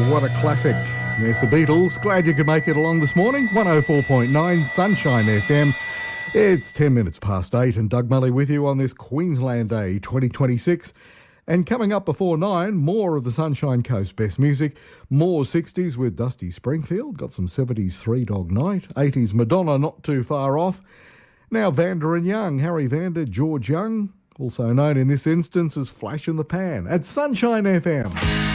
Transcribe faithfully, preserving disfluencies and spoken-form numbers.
what a classic. Yes, the Beatles. Glad you could make it along this morning. one oh four point nine Sunshine F M. It's ten minutes past eight and Doug Mully with you on this Queensland Day twenty twenty-six. And coming up before nine, more of the Sunshine Coast best music. More sixties with Dusty Springfield. Got some seventies Three Dog Night. eighties Madonna not too far off. Now Vander and Young. Harry Vander, George Young. Also known in this instance as Flash in the Pan at Sunshine F M.